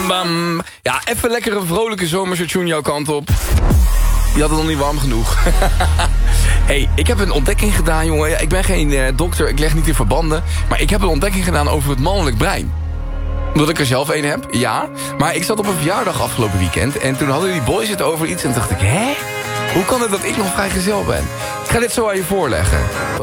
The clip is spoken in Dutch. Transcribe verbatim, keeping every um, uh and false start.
bam. Ja, even lekker een vrolijke zomerse tune jouw kant op. Je had het nog niet warm genoeg. Hey, ik heb een ontdekking gedaan, jongen. Ja, ik ben geen uh, dokter, ik leg niet in verbanden. Maar ik heb een ontdekking gedaan over het mannelijk brein. Omdat ik er zelf een heb, ja. Maar ik zat op een verjaardag afgelopen weekend. En toen hadden die boys het over iets. En toen dacht ik, hè? Hoe kan het dat ik nog vrijgezel ben? Ik ga dit zo aan je voorleggen.